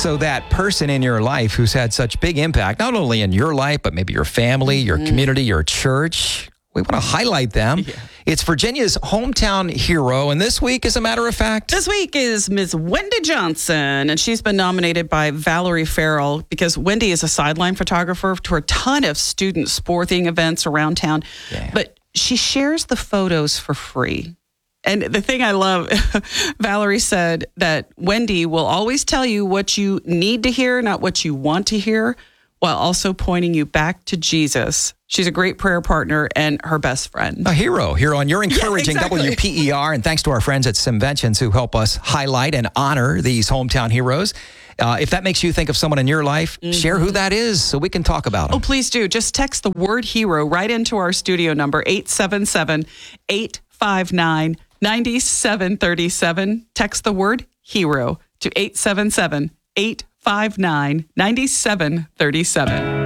So that person in your life who's had such big impact, not only in your life, but maybe your family, your community, your church, we want to highlight them. Yeah. It's Virginia's hometown hero. And this week, as a matter of fact, this week is Ms. Wendy Johnson. And she's been nominated by Valerie Farrell because Wendy is a sideline photographer to a ton of student sporting events around town. Yeah. But she shares the photos for free. And the thing I love, Valerie said that Wendy will always tell you what you need to hear, not what you want to hear, while also pointing you back to Jesus. She's a great prayer partner and her best friend. A hero. And you're encouraging exactly. WPER. And thanks to our friends at Simventions who help us highlight and honor these hometown heroes. If that makes you think of someone in your life, share who that is so we can talk about them. Oh, please do. Just text the word hero right into our studio number, 877-859-9737. Text the word hero to 877-859-9737.